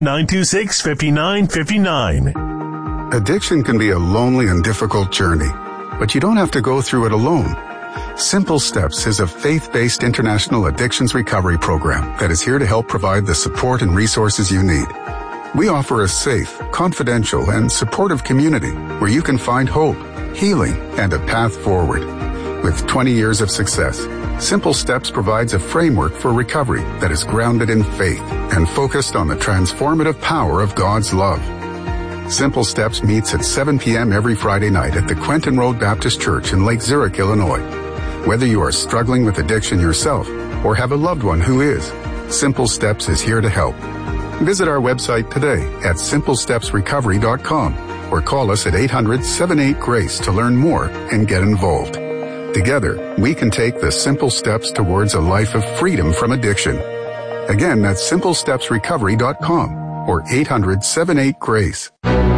926-5959. Addiction can be a lonely and difficult journey, but you don't have to go through it alone. Simple Steps is a faith-based international addictions recovery program that is here to help provide the support and resources you need. We offer a safe, confidential, and supportive community where you can find hope, healing, and a path forward. With 20 years of success, Simple Steps provides a framework for recovery that is grounded in faith and focused on the transformative power of God's love. Simple Steps meets at 7 p.m. every Friday night at the Quentin Road Baptist Church in Lake Zurich, Illinois. Whether you are struggling with addiction yourself or have a loved one who is, Simple Steps is here to help. Visit our website today at simplestepsrecovery.com or call us at 800-78-GRACE to learn more and get involved. Together, we can take the simple steps towards a life of freedom from addiction. Again, that's simplestepsrecovery.com or 800-78-GRACE.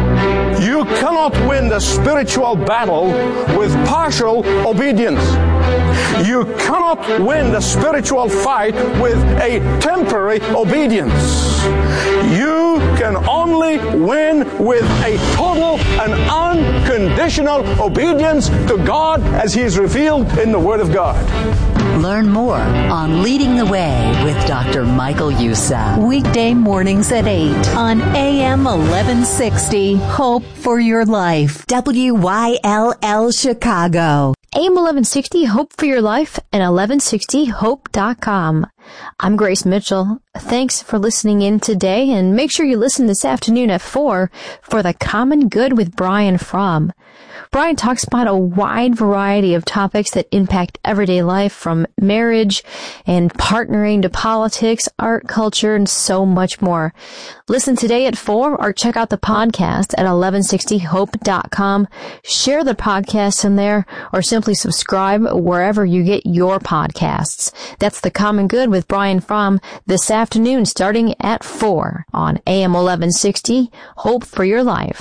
You cannot win the spiritual battle with partial obedience. You cannot win the spiritual fight with a temporary obedience. You can only win with a total and unconditional obedience to God as He is revealed in the Word of God. Learn more on Leading the Way with Dr. Michael Youssef. Weekday mornings at 8 on AM 1160. Hope for your life. WYLL Chicago. AM 1160, Hope for Your Life, and 1160hope.com. I'm Grace Mitchell. Thanks for listening in today, and make sure you listen this afternoon at 4 for The Common Good with Brian Fromm. Brian talks about a wide variety of topics that impact everyday life, from marriage and partnering to politics, art, culture, and so much more. Listen today at 4 or check out the podcast at 1160hope.com. Share the podcast in there or simply subscribe wherever you get your podcasts. That's The Common Good with Brian Fromm this afternoon starting at 4 on AM 1160, Hope for Your Life.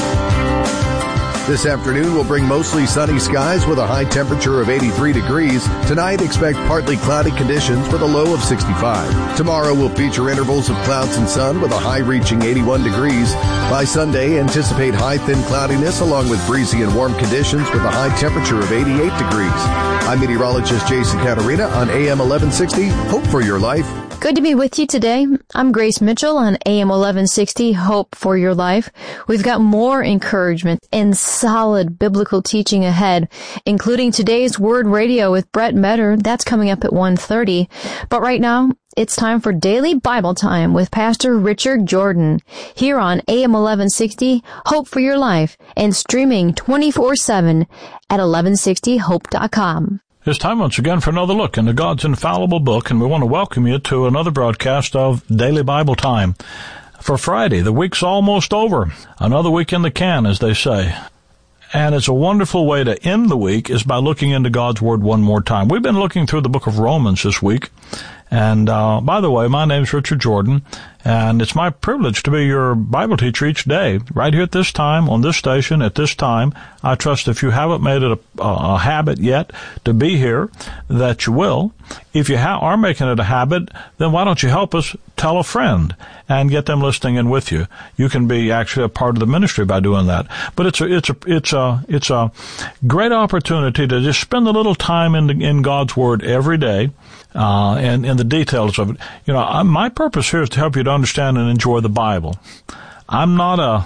This afternoon will bring mostly sunny skies with a high temperature of 83 degrees. Tonight, expect partly cloudy conditions with a low of 65. Tomorrow will feature intervals of clouds and sun with a high reaching 81 degrees. By Sunday, anticipate high thin cloudiness along with breezy and warm conditions with a high temperature of 88 degrees. I'm meteorologist Jason Caterina on AM 1160. Hope for your life. Good to be with you today. I'm Grace Mitchell on AM 1160, Hope for Your Life. We've got more encouragement and solid biblical teaching ahead, including today's Word Radio with Brett Metter. That's coming up at 1:30. But right now, it's time for Daily Bible Time with Pastor Richard Jordan here on AM 1160, Hope for Your Life, and streaming 24/7 at 1160hope.com. It's time once again for another look into God's infallible book, and we want to welcome you to another broadcast of Daily Bible Time. For Friday, the week's almost over. Another week in the can, as they say. And it's a wonderful way to end the week is by looking into God's Word one more time. We've been looking through the book of Romans this week. And by the way, my name's Richard Jordan, and it's my privilege to be your Bible teacher each day, right here at this time, on this station, at this time. I trust if you haven't made it a habit yet to be here, that you will. If you are making it a habit, then why don't you help us tell a friend and get them listening in with you? You can be actually a part of the ministry by doing that. But it's a great opportunity to just spend a little time in God's Word every day. And the details of it. You know, my purpose here is to help you to understand and enjoy the Bible. I'm not a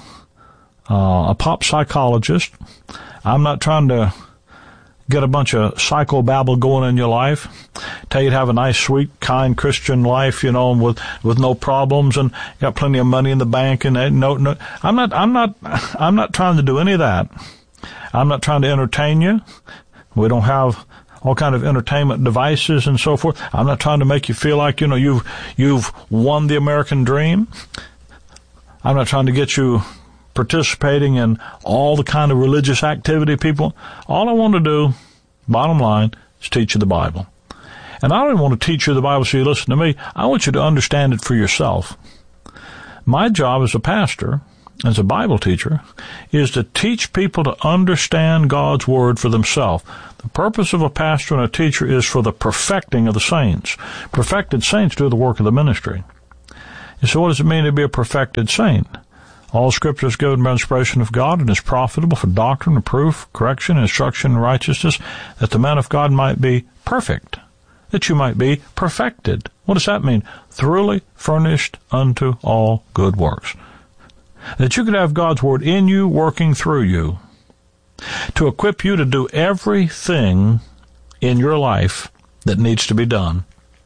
pop psychologist. I'm not trying to get a bunch of psychobabble going in your life, tell you to have a nice, sweet, kind Christian life, you know, with no problems and you got plenty of money in the bank and no. I'm not trying to do any of that. I'm not trying to entertain you. We don't have all kind of entertainment devices and so forth. I'm not trying to make you feel like, you know, you've won the American dream. I'm not trying to get you participating in all the kind of religious activity people. All I want to do, bottom line, is teach you the Bible. And I don't even want to teach you the Bible so you listen to me. I want you to understand it for yourself. My job as a pastor, as a Bible teacher, is to teach people to understand God's Word for themselves. The purpose of a pastor and a teacher is for the perfecting of the saints. Perfected saints do the work of the ministry. And so what does it mean to be a perfected saint? All Scripture is given by inspiration of God and is profitable for doctrine, reproof, correction, instruction, and righteousness, that the man of God might be perfect, that you might be perfected. What does that mean? Thoroughly furnished unto all good works. That you could have God's Word in you, working through you, to equip you to do everything in your life that needs to be done.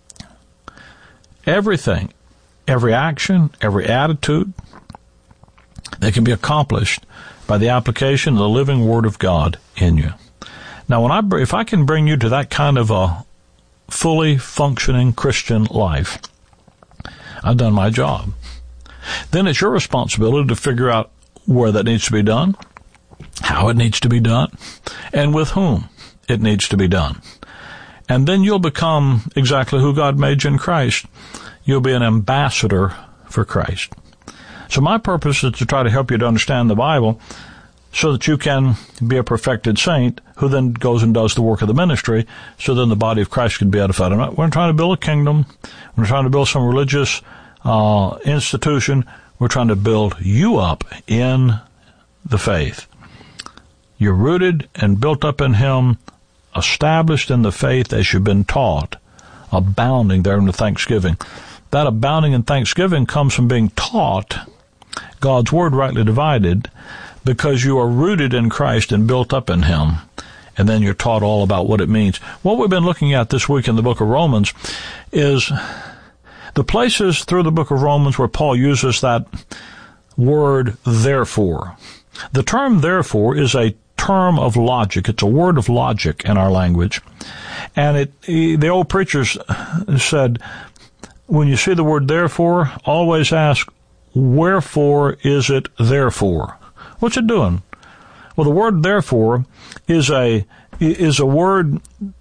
Everything, every action, every attitude that can be accomplished by the application of the living Word of God in you. Now, if I can bring you to that kind of a fully functioning Christian life, I've done my job. Then it's your responsibility to figure out where that needs to be done, how it needs to be done, and with whom it needs to be done. And then you'll become exactly who God made you in Christ. You'll be an ambassador for Christ. So my purpose is to try to help you to understand the Bible so that you can be a perfected saint who then goes and does the work of the ministry so then the body of Christ can be edified. We're not trying to build a kingdom. We're trying to build some religious institution. We're trying to build you up in the faith. You're rooted and built up in Him, established in the faith as you've been taught, abounding there in the thanksgiving. That abounding in thanksgiving comes from being taught God's Word rightly divided, because you are rooted in Christ and built up in Him, and then you're taught all about what it means. What we've been looking at this week in the book of Romans is the places through the book of Romans where Paul uses that word therefore. The term therefore is a term of logic. It's a word of logic in our language. And the old preachers said, when you see the word therefore, always ask, wherefore is it therefore? What's it doing? Well, the word therefore is a word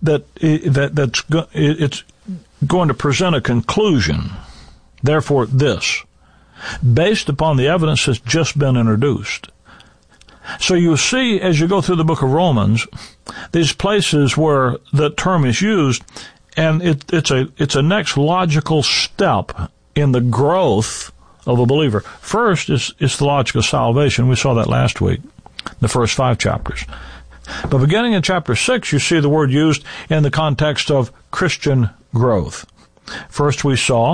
that's going to present a conclusion. Therefore, this, based upon the evidence that's just been introduced. So you see, as you go through the book of Romans, these places where the term is used, and it's a next logical step in the growth of a believer. First is the logic of salvation. We saw that last week, the first 5 chapters. But beginning in chapter 6, you see the word used in the context of Christian growth. First we saw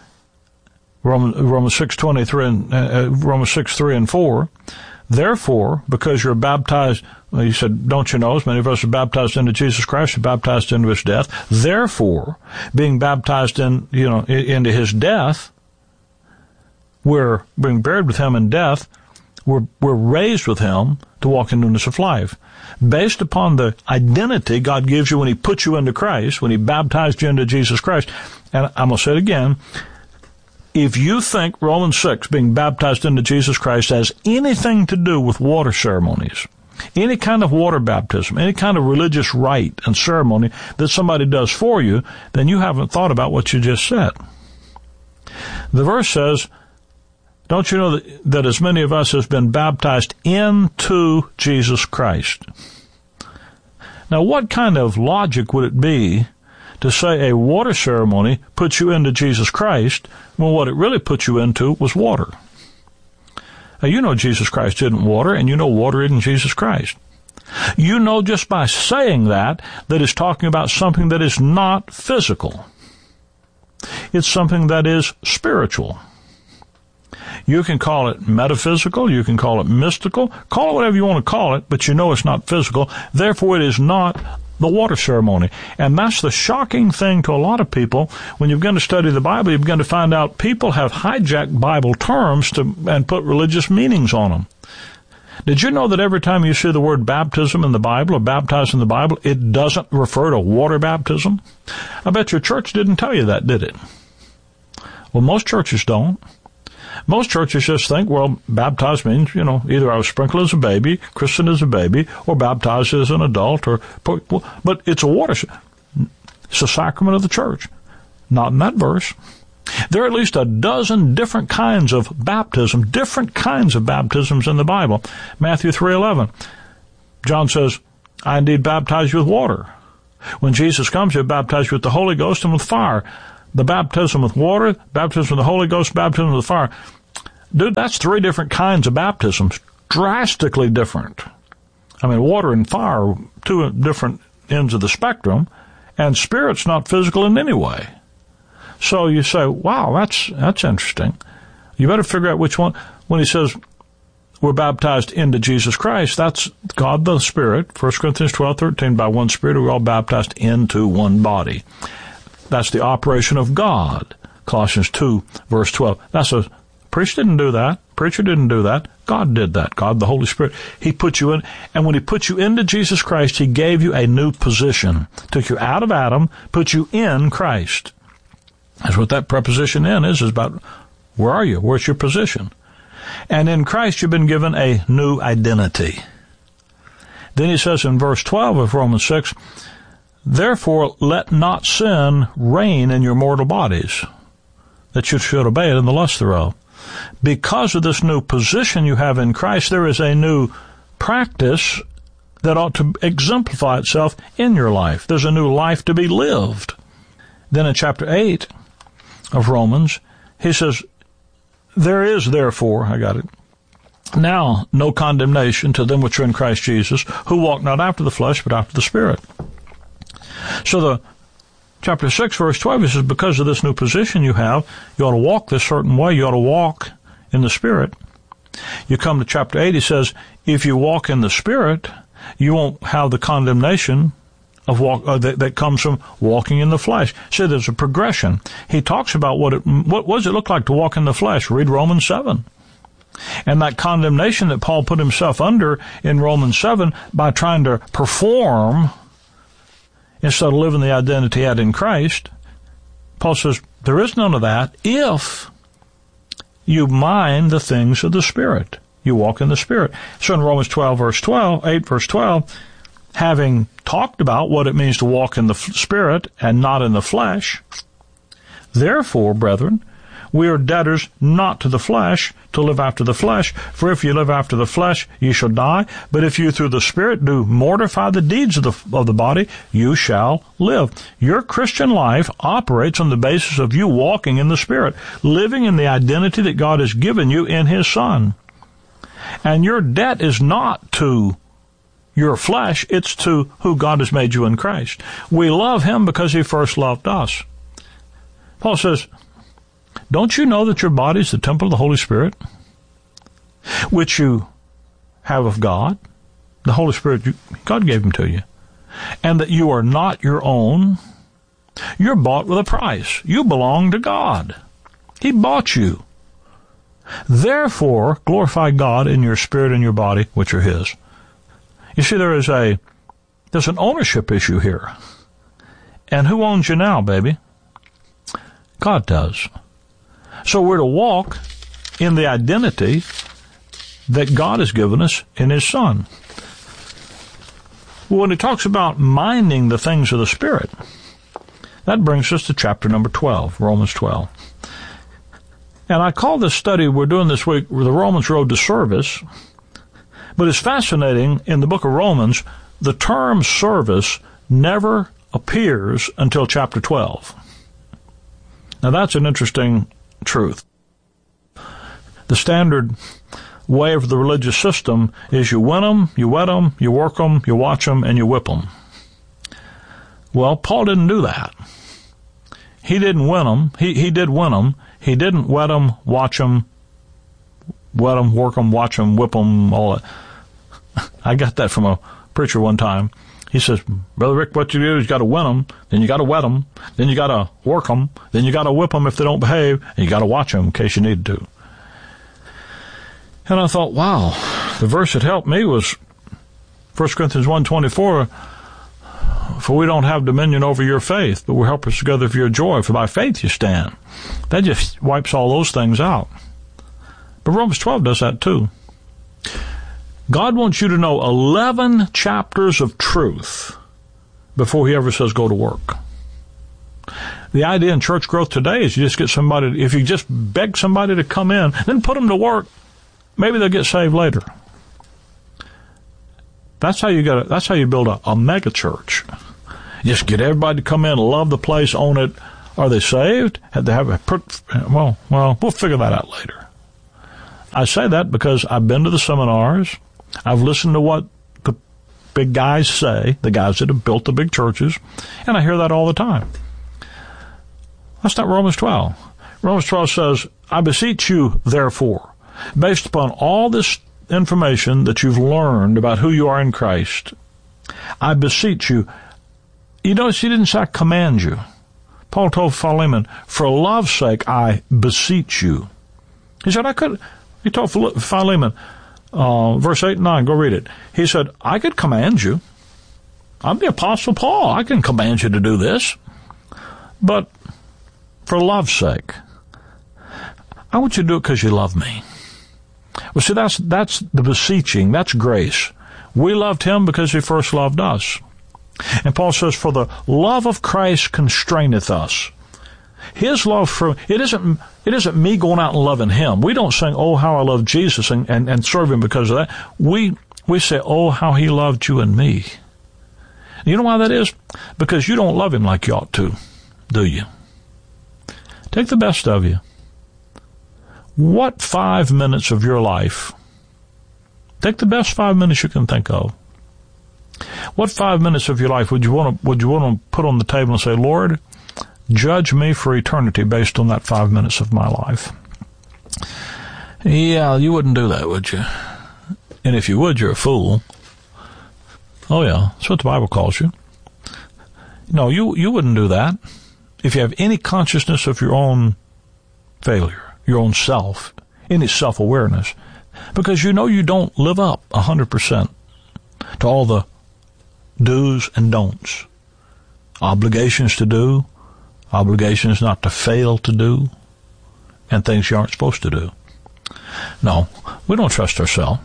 Romans 6:23 and Romans 6:3 and 4. Therefore, because you're baptized, he said, don't you know, as many of us are baptized into Jesus Christ, are baptized into His death. Therefore, being baptized into His death, we're being buried with Him in death. We're raised with Him to walk in newness of life. Based upon the identity God gives you when He puts you into Christ, when He baptized you into Jesus Christ. And I'm going to say it again. If you think Romans 6, being baptized into Jesus Christ, has anything to do with water ceremonies, any kind of water baptism, any kind of religious rite and ceremony that somebody does for you, then you haven't thought about what you just said. The verse says, don't you know that as many of us has been baptized into Jesus Christ? Now, what kind of logic would it be to say a water ceremony puts you into Jesus Christ when what it really put you into was water? Now, you know Jesus Christ isn't water, and you know water isn't Jesus Christ. You know just by saying that it's talking about something that is not physical. It's something that is spiritual. You can call it metaphysical, you can call it mystical, call it whatever you want to call it, but you know it's not physical. Therefore, it is not the water ceremony. And that's the shocking thing to a lot of people. When you begin to study the Bible, you begin to find out people have hijacked Bible terms and put religious meanings on them. Did you know that every time you see the word baptism in the Bible or baptized in the Bible, it doesn't refer to water baptism? I bet your church didn't tell you that, did it? Well, most churches don't. Most churches just think, well, baptized means, either I was sprinkled as a baby, christened as a baby, or baptized as an adult, but it's a water. It's a sacrament of the church. Not in that verse. There are at least a dozen different kinds of baptism, different kinds of baptisms in the Bible. Matthew 3:11. John says, I indeed baptize you with water. When Jesus comes, he'll baptize you with the Holy Ghost and with fire. the baptism with water, baptism with the Holy Ghost, baptism with fire. Dude, that's 3 different kinds of baptisms. Drastically different. I mean, water and fire are 2 different ends of the spectrum, and Spirit's not physical in any way. So you say, wow, that's interesting. You better figure out which one. When he says we're baptized into Jesus Christ, that's God the Spirit. 1 Corinthians 12:13, by one Spirit we're all baptized into one body. That's the operation of God. Colossians 2, verse 12. That's a priest didn't do that. Preacher didn't do that. God did that. God, the Holy Spirit. He put you in, and when he put you into Jesus Christ, he gave you a new position. Took you out of Adam, put you in Christ. That's what that preposition in is about where are you? Where's your position? And in Christ you've been given a new identity. Then he says in verse 12 of Romans 6, therefore let not sin reign in your mortal bodies, that you should obey it in the lust thereof. Because of this new position you have in Christ, there is a new practice that ought to exemplify itself in your life. There's a new life to be lived. Then in chapter 8 of Romans, he says, there is therefore, I got it, now no condemnation to them which are in Christ Jesus, who walk not after the flesh, but after the Spirit. So the chapter 6, verse 12, he says, because of this new position you have, you ought to walk this certain way. You ought to walk in the Spirit. You come to chapter 8, he says, if you walk in the Spirit, you won't have the condemnation of that comes from walking in the flesh. So there's a progression. He talks about what does it look like to walk in the flesh. Read Romans 7. And that condemnation that Paul put himself under in Romans 7 by trying to perform instead of living the identity he had in Christ, Paul says, there is none of that if you mind the things of the Spirit. You walk in the Spirit. So in Romans 8 verse 12, having talked about what it means to walk in the Spirit and not in the flesh, therefore, brethren, we are debtors not to the flesh, to live after the flesh. For if you live after the flesh, ye shall die. But if you through the Spirit do mortify the deeds of the body, you shall live. Your Christian life operates on the basis of you walking in the Spirit, living in the identity that God has given you in His Son. And your debt is not to your flesh, it's to who God has made you in Christ. We love Him because He first loved us. Paul says, don't you know that your body is the temple of the Holy Spirit, which you have of God? The Holy Spirit, God gave Him to you. And that you are not your own. You're bought with a price. You belong to God. He bought you. Therefore, glorify God in your spirit and your body, which are His. You see, there's an ownership issue here. And who owns you now, baby? God does. So we're to walk in the identity that God has given us in His Son. Well, when he talks about minding the things of the Spirit, that brings us to chapter number 12, Romans 12. And I call this study we're doing this week, the Romans Road to Service. But it's fascinating, in the book of Romans, the term service never appears until chapter 12. Now that's an interesting truth. The standard way of the religious system is you win them, you wet them, you work them, you watch them, and you whip them. Well, Paul didn't do that. He didn't win them. He did win them. He didn't wet them, watch them, wet them, work them, watch them, whip them, all that. I got that from a preacher one time. He says, Brother Rick, what you do is you got to win them, then you got to wet them, then you got to work them, then you got to whip them if they don't behave, and you got to watch them in case you need to. And I thought, wow, the verse that helped me was 1 Corinthians 1:24, for we don't have dominion over your faith, but we're helpers together for your joy, for by faith you stand. That just wipes all those things out. But Romans 12 does that too. God wants you to know 11 chapters of truth before He ever says go to work. The idea in church growth today is you just get somebody, if you just beg somebody to come in, then put them to work, maybe they'll get saved later. That's how you build a mega church. Just get everybody to come in, love the place, own it, Are they saved? Had they have well, we'll figure that out later. I say that because I've been to the seminars. I've listened to what the big guys say, the guys that have built the big churches, and I hear that all the time. That's not Romans 12. Romans 12 says, I beseech you, therefore, based upon all this information that you've learned about who you are in Christ, I beseech you. You notice he didn't say I command you. Paul told Philemon, for love's sake, I beseech you. He said, he told Philemon, verse 8 and 9, go read it. He said, I could command you. I'm the Apostle Paul. I can command you to do this. But for love's sake, I want you to do it because you love me. Well, see, that's the beseeching. That's grace. We loved him because he first loved us. And Paul says, for the love of Christ constraineth us. His love for, it isn't me going out and loving him. We don't sing, oh, how I love Jesus and serve him because of that. We say, oh, how he loved you and me. You know why that is? Because you don't love him like you ought to, do you? Take the best of you. What 5 minutes of your life, take the best 5 minutes you can think of. What 5 minutes of your life would you want to put on the table and say, Lord, judge me for eternity based on that 5 minutes of my life? Yeah, you wouldn't do that, would you? And if you would, you're a fool. Oh yeah, that's what the Bible calls you. No, you wouldn't do that if you have any consciousness of your own failure, your own self, any self-awareness, because you know you don't live up 100% to all the do's and don'ts, obligations to do, obligations not to fail to do, and things you aren't supposed to do. No, we don't trust ourselves.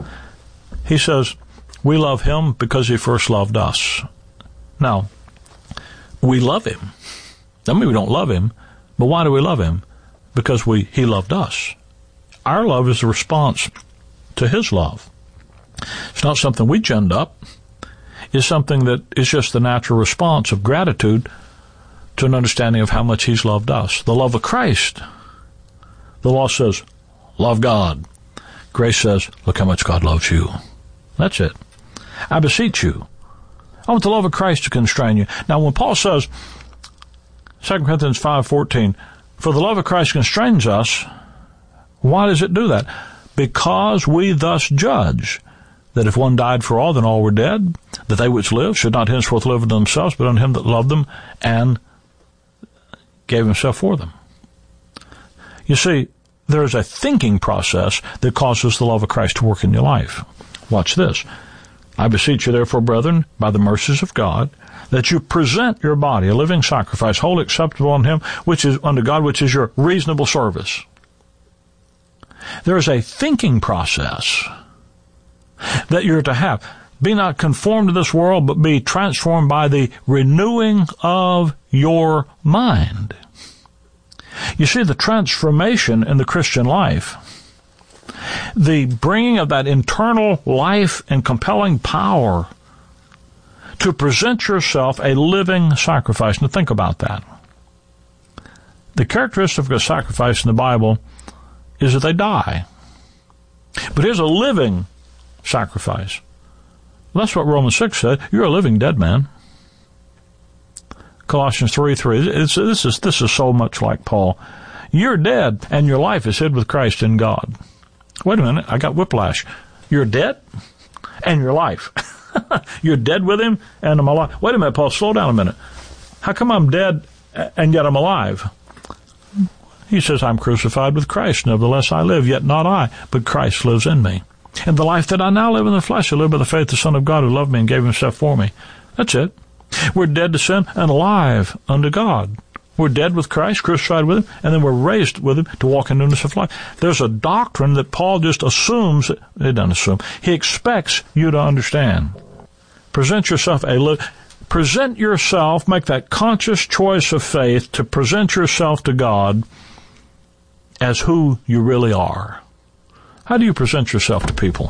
He says, we love him because he first loved us. Now, we love him. That means we don't love him, but why do we love him? Because he loved us. Our love is a response to his love. It's not something we ginned up. It's something that is just the natural response of gratitude to an understanding of how much he's loved us. The love of Christ. The law says, love God. Grace says, look how much God loves you. That's it. I beseech you. I want the love of Christ to constrain you. Now, when Paul says, 2 Corinthians 5:14, for the love of Christ constrains us, why does it do that? Because we thus judge that if one died for all, then all were dead, that they which live should not henceforth live unto themselves, but unto him that loved them and gave himself for them. You see, there is a thinking process that causes the love of Christ to work in your life. Watch this. I beseech you, therefore, brethren, by the mercies of God, that you present your body a living sacrifice, wholly acceptable unto him, which is unto God, which is your reasonable service. There is a thinking process that you're to have. Be not conformed to this world, but be transformed by the renewing of your mind. You see, the transformation in the Christian life, the bringing of that internal life and compelling power to present yourself a living sacrifice. Now think about that. The characteristic of a sacrifice in the Bible is that they die. But here's a living sacrifice. Well, that's what Romans 6 said. You're a living dead man. Colossians 3:3. This is so much like Paul. You're dead, and your life is hid with Christ in God. Wait a minute, I got whiplash. You're dead, and your life. You're dead with him, and I'm alive. Wait a minute, Paul, slow down a minute. How come I'm dead, and yet I'm alive? He says, I'm crucified with Christ. Nevertheless I live, yet not I, but Christ lives in me. And the life that I now live in the flesh, I live by the faith of the Son of God who loved me and gave himself for me. That's it. We're dead to sin and alive unto God. We're dead with Christ, crucified with him, and then we're raised with him to walk in newness of life. There's a doctrine that Paul just assumes, he doesn't assume, he expects you to understand. Present yourself make that conscious choice of faith to present yourself to God as who you really are. How do you present yourself to people?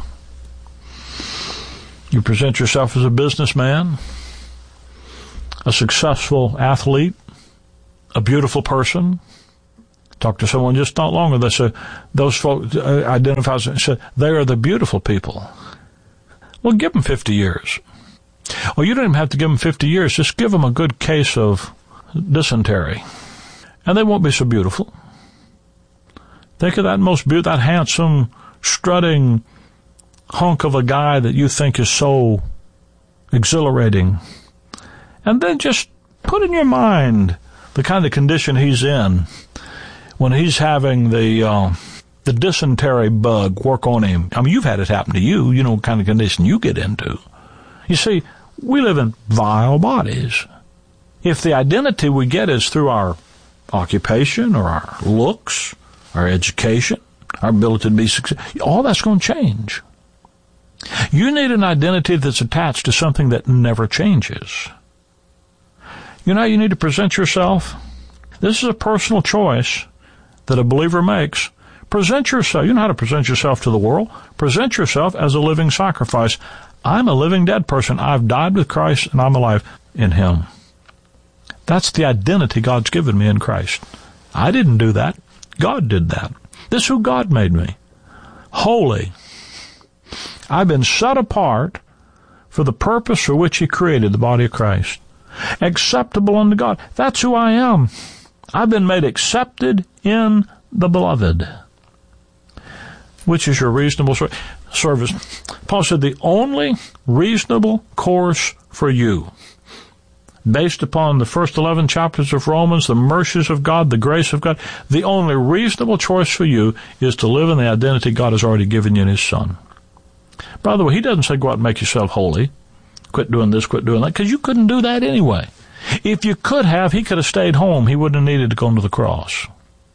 You present yourself as a businessman, a successful athlete, a beautiful person. Talked to someone just not long ago. They said those folks identify and said they are the beautiful people. Well, give them 50 years. Well, you don't even have to give them 50 years. Just give them a good case of dysentery, and they won't be so beautiful. Think of that handsome, strutting hunk of a guy that you think is so exhilarating. And then just put in your mind the kind of condition he's in when he's having the dysentery bug work on him. I mean, you've had it happen to you. You know what kind of condition you get into. You see, we live in vile bodies. If the identity we get is through our occupation or our looks, our education, our ability to be successful, all that's going to change. You need an identity that's attached to something that never changes. You know how you need to present yourself? This is a personal choice that a believer makes. Present yourself. You know how to present yourself to the world. Present yourself as a living sacrifice. I'm a living dead person. I've died with Christ and I'm alive in Him. That's the identity God's given me in Christ. I didn't do that. God did that. This is who God made me. Holy. I've been set apart for the purpose for which He created the body of Christ. Acceptable unto God. That's who I am. I've been made accepted in the beloved, which is your reasonable service. Paul said the only reasonable course for you, based upon the first 11 chapters of Romans, the mercies of God, the grace of God, the only reasonable choice for you is to live in the identity God has already given you in His Son. By the way, He doesn't say go out and make yourself holy. Quit doing this, quit doing that, because you couldn't do that anyway. If you could have, He could have stayed home. He wouldn't have needed to go to the cross.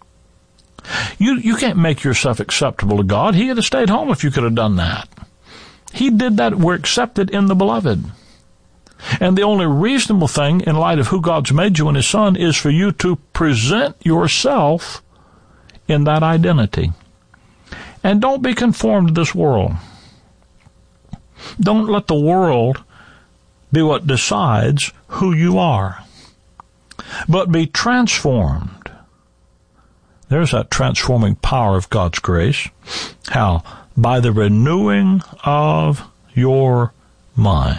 You can't make yourself acceptable to God. He would have stayed home if you could have done that. He did that. We're accepted in the beloved. And the only reasonable thing in light of who God's made you in His Son is for you to present yourself in that identity. And don't be conformed to this world. Don't let the world be what decides who you are, but be transformed. There's that transforming power of God's grace. How? By the renewing of your mind.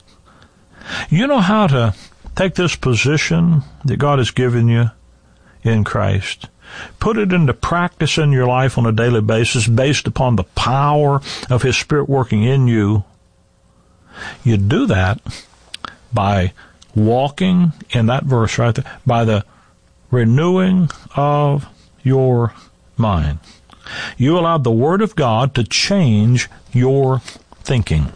You know how to take this position that God has given you in Christ, put it into practice in your life on a daily basis based upon the power of His Spirit working in you. You do that by walking in that verse right there, by the renewing of your mind. You allowed the Word of God to change your thinking.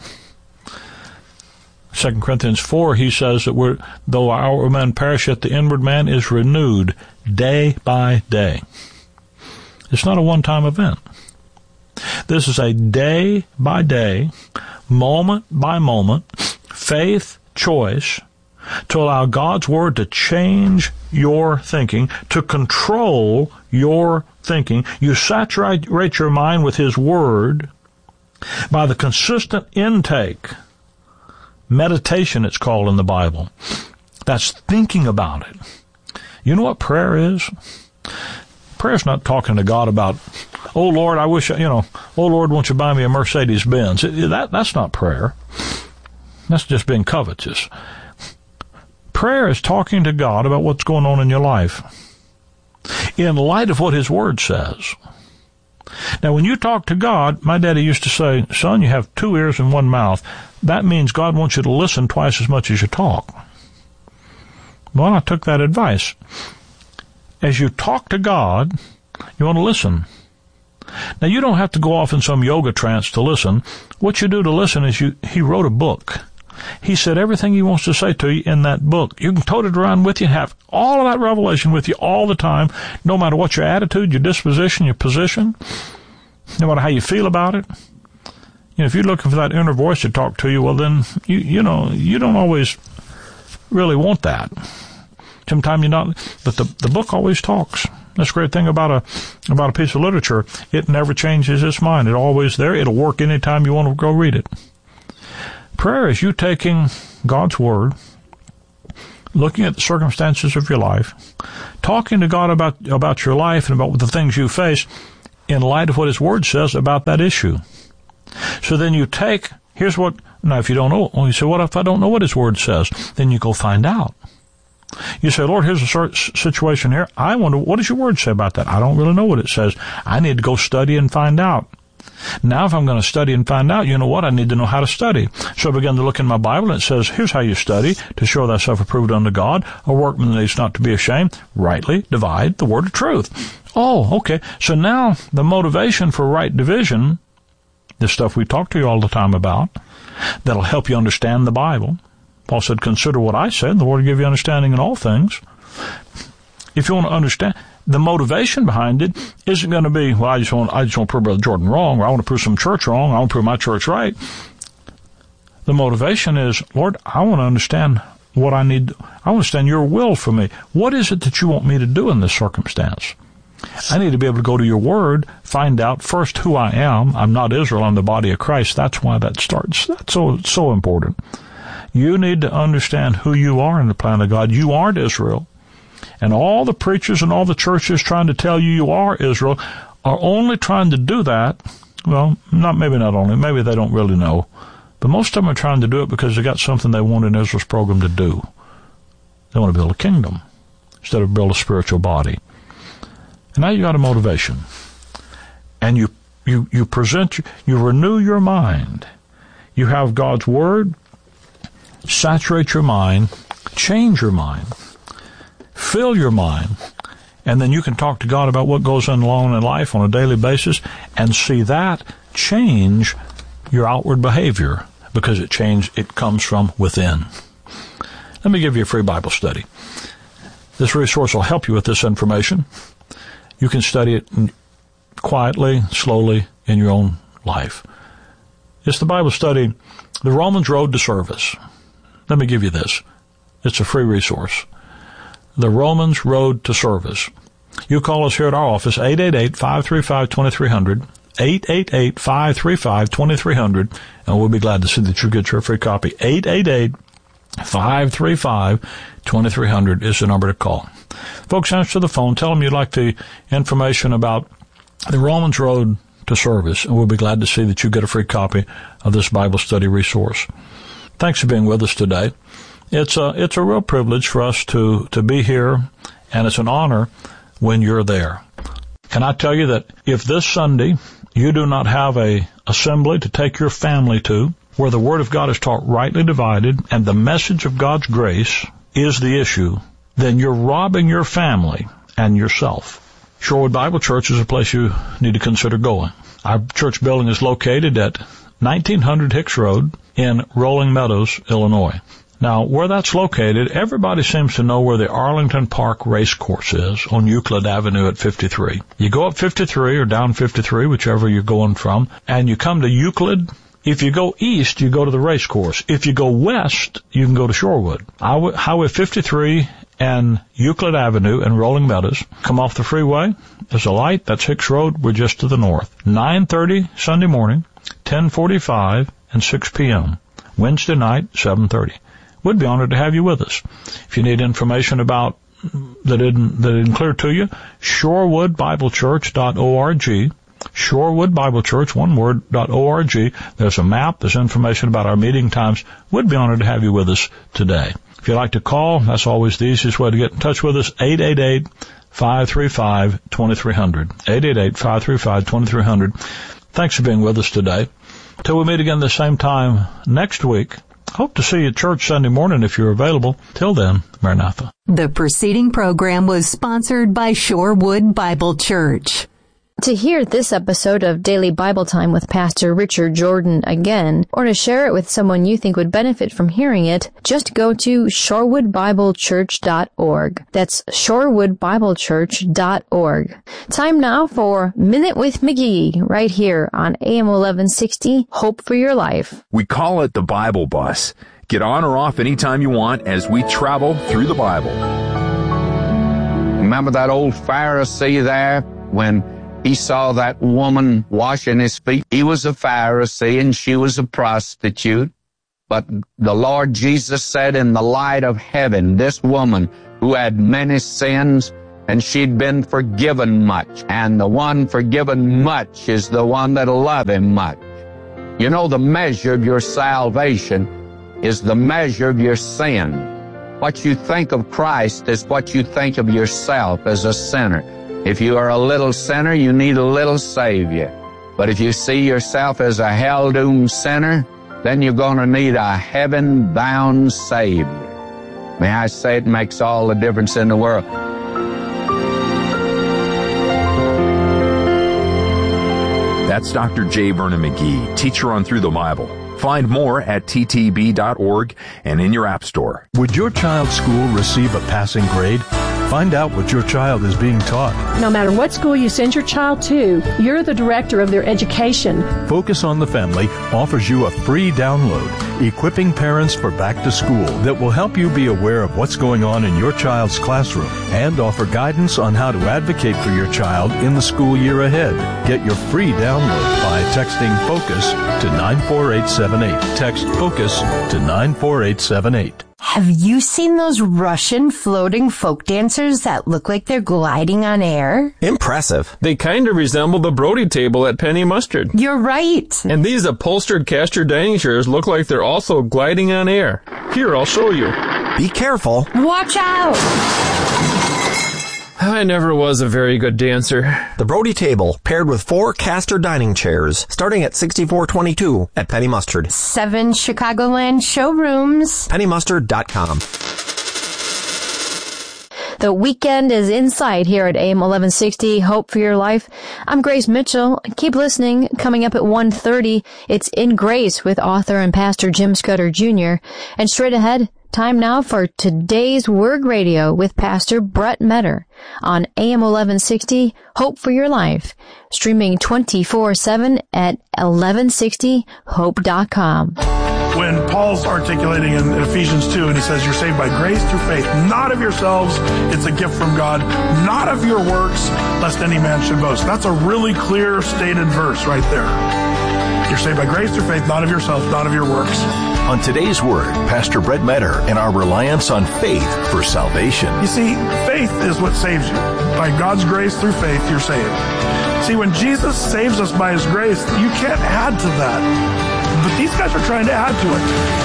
2 Corinthians 4, he says that though our man perish, yet the inward man is renewed day by day. It's not a one-time event. This is a day by day, moment by moment, faith choice to allow God's Word to change your thinking, to control your thinking. You saturate your mind with His Word by the consistent intake. Meditation, it's called in the Bible. That's thinking about it. You know what prayer is? Prayer's not talking to God about, oh Lord, I wish, oh Lord, won't you buy me a Mercedes-Benz? That's not prayer. That's just being covetous. Prayer is talking to God about what's going on in your life in light of what His Word says. Now, when you talk to God, my daddy used to say, son, you have 2 ears and 1 mouth. That means God wants you to listen twice as much as you talk. Well, I took that advice. As you talk to God, you want to listen. Now, you don't have to go off in some yoga trance to listen. What you do to listen is He wrote a book. He said everything He wants to say to you in that book. You can tote it around with you, have all of that revelation with you all the time, no matter what your attitude, your disposition, your position, no matter how you feel about it. If you're looking for that inner voice to talk to you, well then, you don't always really want that. Sometimes you're not, but the book always talks. That's the great thing about a piece of literature. It never changes its mind. It's always there. It'll work anytime you want to go read it. Prayer is you taking God's Word, looking at the circumstances of your life, talking to God about your life and about the things you face in light of what His Word says about that issue. So then you take, now if you don't know, you say, what if I don't know what His Word says? Then you go find out. You say, Lord, here's a situation here. I wonder, what does your Word say about that? I don't really know what it says. I need to go study and find out. Now, if I'm going to study and find out, you know what? I need to know how to study. So I began to look in my Bible, and it says, here's how you study to show thyself approved unto God, a workman that needs not to be ashamed, rightly divide the word of truth. Oh, okay. So now the motivation for right division, the stuff we talk to you all the time about, that'll help you understand the Bible. Paul said, consider what I said, and the Lord will give you understanding in all things. If you want to understand, the motivation behind it isn't going to be, well, I just want to prove Brother Jordan wrong, or I want to prove some church wrong, or I want to prove my church right. The motivation is, Lord, I want to understand what I need. I want to understand your will for me. What is it that you want me to do in this circumstance? I need to be able to go to your Word, find out first who I am. I'm not Israel, I'm the body of Christ. That's why that starts. That's so important. You need to understand who you are in the plan of God. You aren't Israel. And all the preachers and all the churches trying to tell you are Israel are only trying to do that. Well, maybe not only. Maybe they don't really know. But most of them are trying to do it because they got something they want in Israel's program to do. They want to build a kingdom instead of build a spiritual body. And now you got a motivation. And you renew your mind. You have God's Word. Saturate your mind. Change your mind. Fill your mind, and then you can talk to God about what goes on in life on a daily basis and see that change your outward behavior because it comes from within. Let me give you a free Bible study. This resource will help you with this information. You can study it quietly, slowly in your own life. It's the Bible study, The Romans Road to Service. Let me give you this. It's a free resource. The Romans Road to Service. You call us here at our office, 888-535-2300, 888-535-2300, and we'll be glad to see that you get your free copy. 888-535-2300 is the number to call. Folks, answer the phone. Tell them you'd like the information about the Romans Road to Service, and we'll be glad to see that you get a free copy of this Bible study resource. Thanks for being with us today. It's a real privilege for us to be here, and it's an honor when you're there. Can I tell you that if this Sunday you do not have a assembly to take your family to, where the Word of God is taught rightly divided and the message of God's grace is the issue, then you're robbing your family and yourself. Shorewood Bible Church is a place you need to consider going. Our church building is located at 1900 Hicks Road in Rolling Meadows, Illinois. Now, where that's located, everybody seems to know where the Arlington Park Race Course is on Euclid Avenue at 53. You go up 53 or down 53, whichever you're going from, and you come to Euclid. If you go east, you go to the race course. If you go west, you can go to Shorewood. Highway 53 and Euclid Avenue and Rolling Meadows. Come off the freeway. There's a light. That's Hicks Road. We're just to the north. 9:30 Sunday morning, 10:45, and 6 p.m. Wednesday night, 7:30. We'd be honored to have you with us. If you need information about that isn't clear to you, shorewoodbiblechurch.org, Shorewood Bible Church, one word, .org. There's a map. There's information about our meeting times. We'd be honored to have you with us today. If you'd like to call, that's always the easiest way to get in touch with us, 888-535-2300, 888-535-2300. Thanks for being with us today. Till we meet again the same time next week, hope to see you at church Sunday morning if you're available. Till then, Maranatha. The preceding program was sponsored by Shorewood Bible Church. To hear this episode of Daily Bible Time with Pastor Richard Jordan again, or to share it with someone you think would benefit from hearing it, just go to shorewoodbiblechurch.org. That's shorewoodbiblechurch.org. Time now for Minute with McGee, right here on AM 1160, Hope for Your Life. We call it the Bible Bus. Get on or off anytime you want as we travel through the Bible. Remember that old Pharisee there when he saw that woman washing his feet? He was a Pharisee and she was a prostitute. But the Lord Jesus said, in the light of heaven, this woman who had many sins, and she'd been forgiven much, and the one forgiven much is the one that'll love him much. You know, the measure of your salvation is the measure of your sin. What you think of Christ is what you think of yourself as a sinner. If you are a little sinner, you need a little Savior. But if you see yourself as a hell-doomed sinner, then you're going to need a heaven-bound Savior. May I say, it makes all the difference in the world. That's Dr. J. Vernon McGee, teacher on Through the Bible. Find more at ttb.org and in your app store. Would your child's school receive a passing grade? Find out what your child is being taught. No matter what school you send your child to, you're the director of their education. Focus on the Family offers you a free download, Equipping Parents for Back to School, that will help you be aware of what's going on in your child's classroom and offer guidance on how to advocate for your child in the school year ahead. Get your free download by texting FOCUS to 94878. Text FOCUS to 94878. Have you seen those Russian floating folk dancers that look like they're gliding on air? Impressive. They kind of resemble the Brody table at Penny Mustard. You're right. And these upholstered caster dining chairs look like they're also gliding on air. Here, I'll show you. Be careful. Watch out! I never was a very good dancer. The Brody table, paired with 4 caster dining chairs, starting at $64.22 at Penny Mustard. 7 Chicagoland showrooms. PennyMustard.com. The weekend is in sight here at AM 1160, Hope for Your Life. I'm Grace Mitchell. Keep listening. Coming up at 1:30, it's In Grace with author and pastor Jim Scudder Jr. And straight ahead, time now for Today's Word Radio with Pastor Brett Metter on AM 1160, Hope for Your Life. Streaming 24/7 at 1160hope.com. When Paul's articulating in Ephesians 2, and he says, you're saved by grace through faith, not of yourselves, it's a gift from God, not of your works, lest any man should boast. That's a really clear stated verse right there. You're saved by grace through faith, not of yourself, not of your works. On Today's Word, Pastor Brett Metter and our reliance on faith for salvation. You see, faith is what saves you. By God's grace through faith, you're saved. See, when Jesus saves us by His grace, you can't add to that. But these guys are trying to add to it.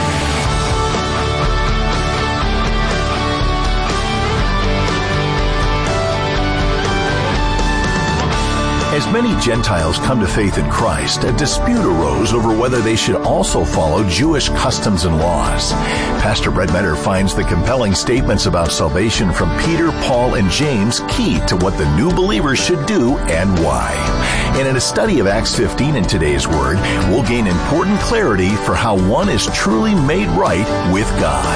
As many Gentiles come to faith in Christ, a dispute arose over whether they should also follow Jewish customs and laws. Pastor Brett Metter finds the compelling statements about salvation from Peter, Paul, and James key to what the new believers should do and why. And in a study of Acts 15 in Today's Word, we'll gain important clarity for how one is truly made right with God.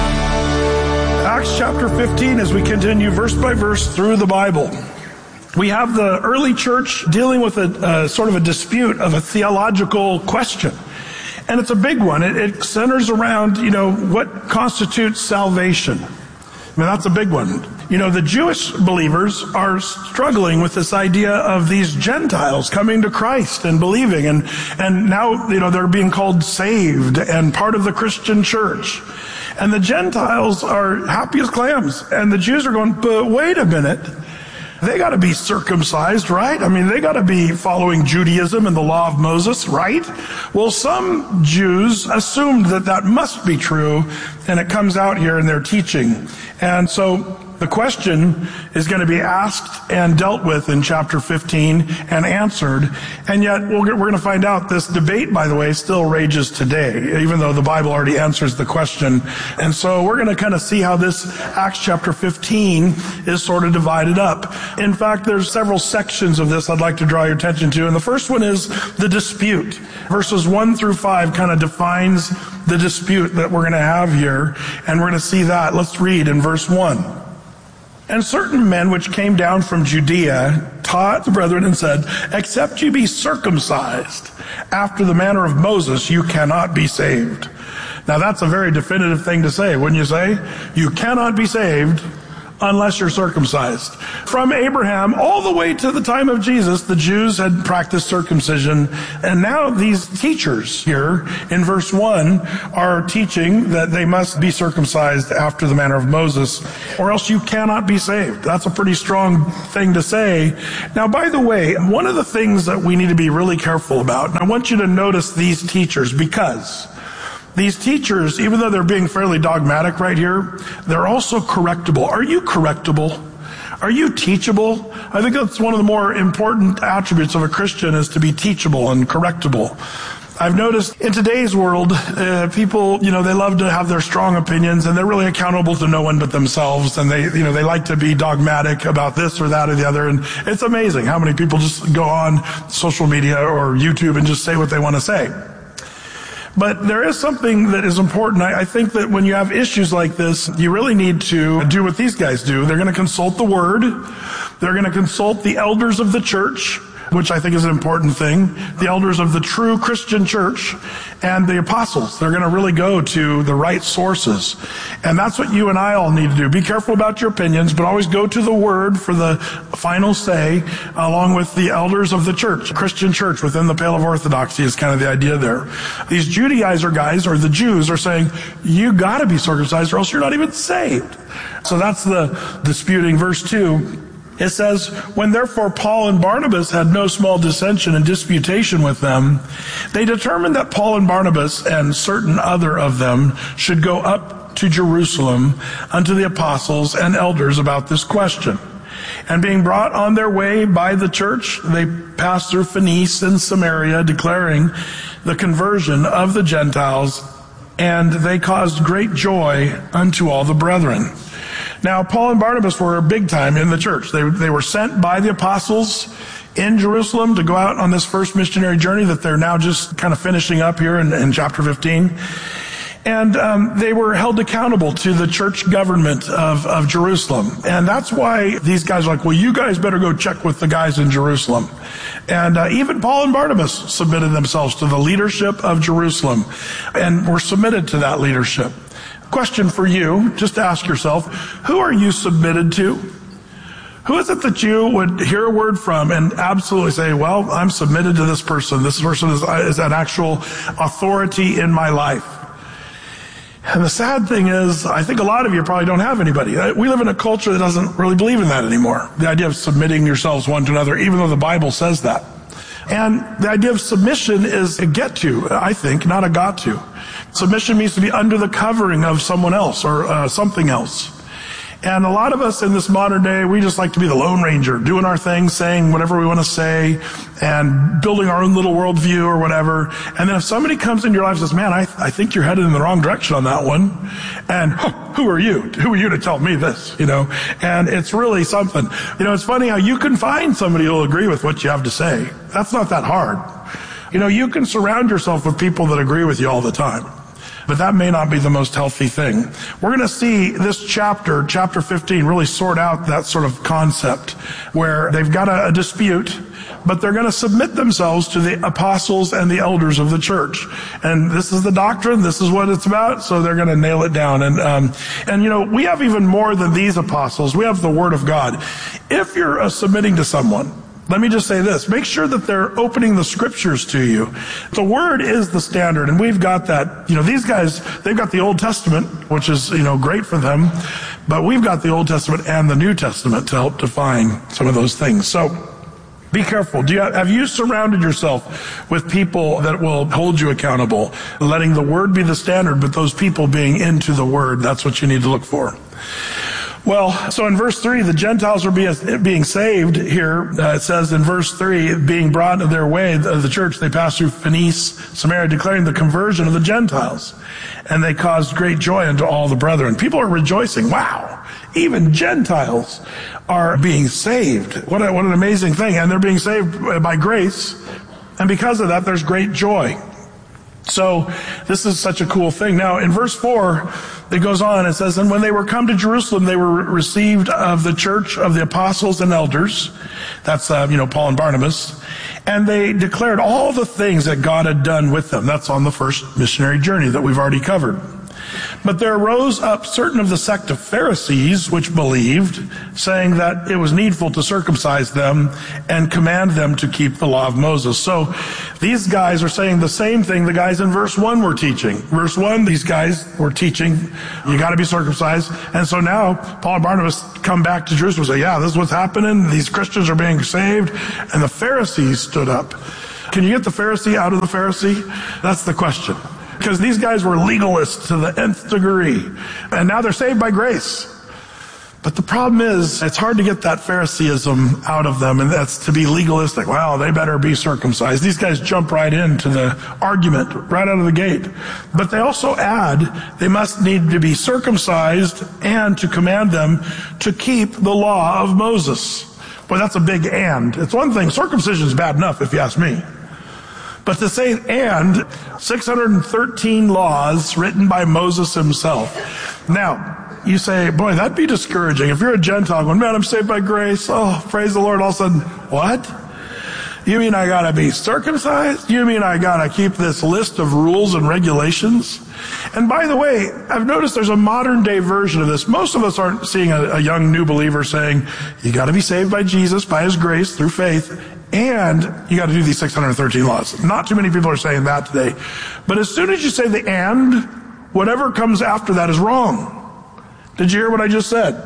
Acts chapter 15, as we continue verse by verse through the Bible. We have the early church dealing with a sort of a dispute of a theological question. And it's a big one. It centers around, what constitutes salvation. I mean, that's a big one. The Jewish believers are struggling with this idea of these Gentiles coming to Christ and believing. And now, they're being called saved and part of the Christian church. And the Gentiles are happy as clams. And the Jews are going, but wait a minute. They got to be circumcised, right? I mean, they got to be following Judaism and the law of Moses, right? Well, some Jews assumed that must be true, and it comes out here in their teaching. And so the question is going to be asked and dealt with in chapter 15 and answered. And yet we're going to find out this debate, by the way, still rages today, even though the Bible already answers the question. And so we're going to kind of see how this Acts chapter 15 is sort of divided up. In fact, there's several sections of this I'd like to draw your attention to. And the first one is the dispute. Verses 1 through 5 kind of defines the dispute that we're going to have here. And we're going to see that. Let's read in verse 1. And certain men which came down from Judea taught the brethren and said, except you be circumcised after the manner of Moses, you cannot be saved. Now that's a very definitive thing to say, wouldn't you say? You cannot be saved unless you're circumcised. From Abraham all the way to the time of Jesus, the Jews had practiced circumcision. And now these teachers here in verse 1 are teaching that they must be circumcised after the manner of Moses, or else you cannot be saved. That's a pretty strong thing to say. Now, by the way, one of the things that we need to be really careful about, and I want you to notice these teachers, because these teachers, even though they're being fairly dogmatic right here, they're also correctable. Are you correctable? Are you teachable? I think that's one of the more important attributes of a Christian, is to be teachable and correctable. I've noticed in today's world, people, they love to have their strong opinions, and they're really accountable to no one but themselves. And they like to be dogmatic about this or that or the other. And it's amazing how many people just go on social media or YouTube and just say what they want to say. But there is something that is important. I think that when you have issues like this, you really need to do what these guys do. They're going to consult the Word. They're going to consult the elders of the church, which I think is an important thing, the elders of the true Christian church, and the apostles. They're going to really go to the right sources. And that's what you and I all need to do. Be careful about your opinions, but always go to the Word for the final say, along with the elders of the church. Christian church within the pale of orthodoxy is kind of the idea there. These Judaizer guys, or the Jews, are saying, you got to be circumcised or else you're not even saved. So that's the disputing. Verse 2. It says, when therefore Paul and Barnabas had no small dissension and disputation with them, they determined that Paul and Barnabas and certain other of them should go up to Jerusalem unto the apostles and elders about this question. And being brought on their way by the church, they passed through Phoenice and Samaria, declaring the conversion of the Gentiles, and they caused great joy unto all the brethren. Now, Paul and Barnabas were big time in the church. They were sent by the apostles in Jerusalem to go out on this first missionary journey that they're now just kind of finishing up here in chapter 15. And they were held accountable to the church government of Jerusalem. And that's why these guys are like, well, you guys better go check with the guys in Jerusalem. And even Paul and Barnabas submitted themselves to the leadership of Jerusalem and were submitted to that leadership. Question for you, just ask yourself, who are you submitted to? Who is it that you would hear a word from and absolutely say, well, I'm submitted to this person. This person is an actual authority in my life. And the sad thing is, I think a lot of you probably don't have anybody. We live in a culture that doesn't really believe in that anymore. The idea of submitting yourselves one to another, even though the Bible says that. And the idea of submission is a get to, I think, not a got to. Submission means to be under the covering of someone else or something else. And a lot of us in this modern day, we just like to be the Lone Ranger, doing our thing, saying whatever we want to say, and building our own little worldview or whatever. And then if somebody comes in your life and says, man, I think you're headed in the wrong direction on that one. And who are you? Who are you to tell me this? And it's really something. It's funny how you can find somebody who will agree with what you have to say. That's not that hard. You can surround yourself with people that agree with you all the time. But that may not be the most healthy thing. We're going to see this chapter 15, really sort out that sort of concept where they've got a dispute, but they're going to submit themselves to the apostles and the elders of the church. And this is the doctrine. This is what it's about. So they're going to nail it down. And we have even more than these apostles. We have the Word of God. If you're submitting to someone, let me just say this. Make sure that they're opening the scriptures to you. The Word is the standard, and we've got that. These guys, they've got the Old Testament, which is, great for them, but we've got the Old Testament and the New Testament to help define some of those things. So be careful. Have you surrounded yourself with people that will hold you accountable, letting the Word be the standard, but those people being into the Word? That's what you need to look for. Well, so in verse 3, the Gentiles are being saved here. It says in verse 3, being brought into their way of the church, they passed through Phoenice, Samaria, declaring the conversion of the Gentiles. And they caused great joy unto all the brethren. People are rejoicing. Wow, even Gentiles are being saved. What an amazing thing. And they're being saved by grace. And because of that, there's great joy. So this is such a cool thing. Now, in verse 4, it goes on, it says, and when they were come to Jerusalem, they were received of the church of the apostles and elders. That's, Paul and Barnabas. And they declared all the things that God had done with them. That's on the first missionary journey that we've already covered. But there rose up certain of the sect of Pharisees which believed, saying that it was needful to circumcise them and command them to keep the law of Moses. So these guys are saying the same thing the guys in verse 1 were teaching. Verse 1, these guys were teaching, you got to be circumcised. And so now Paul and Barnabas come back to Jerusalem and say, yeah, this is what's happening. These Christians are being saved. And the Pharisees stood up. Can you get the Pharisee out of the Pharisee? That's the question. Because these guys were legalists to the nth degree. And now they're saved by grace. But the problem is, it's hard to get that Phariseeism out of them, and that's to be legalistic. Well, they better be circumcised. These guys jump right into the argument, right out of the gate. But they also add, they must need to be circumcised and to command them to keep the law of Moses. Boy, that's a big and. It's one thing, circumcision is bad enough, if you ask me. But to say and, 613 laws written by Moses himself. Now, you say, boy, that'd be discouraging. If you're a Gentile going, man, I'm saved by grace. Oh, praise the Lord. All of a sudden, what? You mean I gotta be circumcised? You mean I gotta keep this list of rules and regulations? And by the way, I've noticed there's a modern day version of this. Most of us aren't seeing a young new believer saying, you gotta be saved by Jesus, by His grace, through faith, and you gotta do these 613 laws. Not too many people are saying that today. But as soon as you say the and, whatever comes after that is wrong. Did you hear what I just said?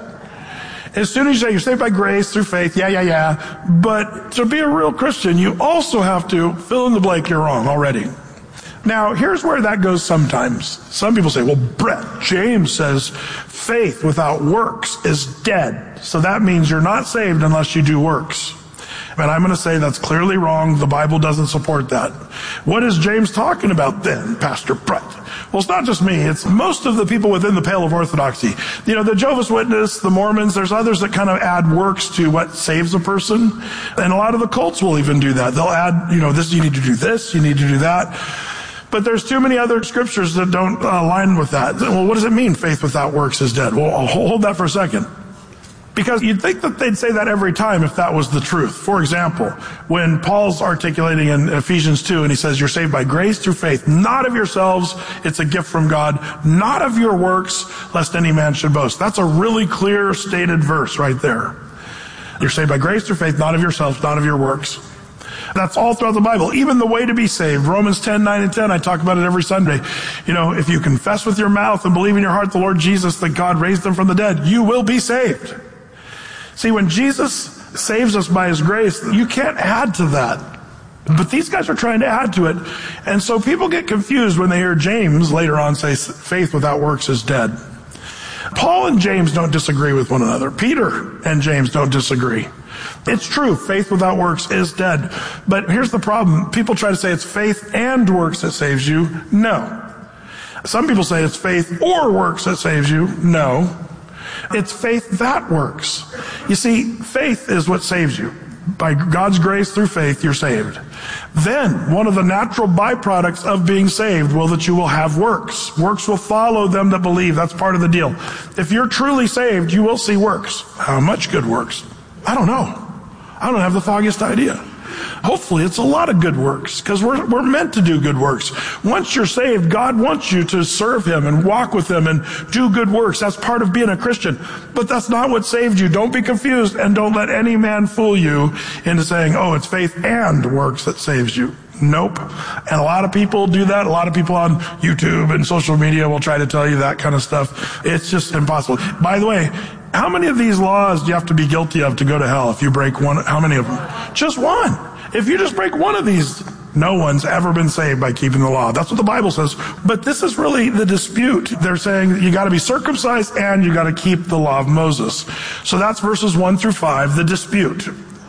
As soon as you say you're saved by grace through faith, yeah. But to be a real Christian, you also have to fill in the blank you're wrong already. Now, here's where that goes sometimes. Some people say, well, Brett, James says faith without works is dead. So that means you're not saved unless you do works. And I'm going to say that's clearly wrong. The Bible doesn't support that. What is James talking about then, Pastor Brett? Well, it's not just me. It's most of the people within the pale of orthodoxy. You know, the Jehovah's Witness, the Mormons, there's others that kind of add works to what saves a person. And a lot of the cults will even do that. They'll add, this, you need to do this, you need to do that. But there's too many other scriptures that don't align with that. Well, what does it mean, faith without works is dead? Well, I'll hold that for a second. Because you'd think that they'd say that every time if that was the truth. For example, when Paul's articulating in Ephesians 2 and he says, you're saved by grace through faith, not of yourselves, it's a gift from God, not of your works, lest any man should boast. That's a really clear stated verse right there. You're saved by grace through faith, not of yourselves, not of your works. That's all throughout the Bible. Even the way to be saved. Romans 10, 9, and 10, I talk about it every Sunday. If you confess with your mouth and believe in your heart the Lord Jesus, that God raised him from the dead, you will be saved. See, when Jesus saves us by His grace, you can't add to that. But these guys are trying to add to it. And so people get confused when they hear James later on say faith without works is dead. Paul and James don't disagree with one another. Peter and James don't disagree. It's true, faith without works is dead. But here's the problem. People try to say it's faith and works that saves you. No. Some people say it's faith or works that saves you. No. It's faith that works. You see, faith is what saves you. By God's grace through faith, you're saved. Then, one of the natural byproducts of being saved will that you will have works. Works will follow them that believe. That's part of the deal. If you're truly saved, you will see works. How much good works? I don't know. I don't have the foggiest idea. Hopefully it's a lot of good works, because we're meant to do good works. Once you're saved, God wants you to serve Him and walk with Him and do good works. That's part of being a Christian. But that's not what saved you. Don't be confused, and don't let any man fool you into saying, oh, it's faith and works that saves you. Nope. And a lot of people do that. A lot of people on YouTube and social media will try to tell you that kind of stuff. It's just impossible. By the way, how many of these laws do you have to be guilty of to go to hell if you break one? How many of them? Just one. If you just break one of these, no one's ever been saved by keeping the law. That's what the Bible says. But this is really the dispute. They're saying you got to be circumcised and you got to keep the law of Moses. So that's verses 1 through 5, the dispute.